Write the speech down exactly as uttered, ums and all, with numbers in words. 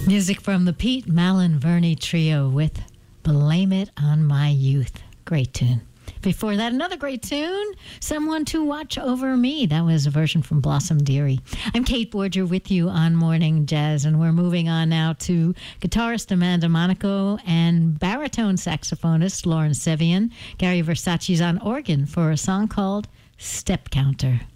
Music from the Pete Mallon Verney Trio with Blame It on My Youth. Great tune. Before that, another great tune, Someone to Watch Over Me. That was a version from Blossom Dearie. I'm Kate Borger with you on Morning Jazz, and we're moving on now to guitarist Amanda Monaco and baritone saxophonist Lauren Sevian. Gary Versace's on organ for a song called Step Counter.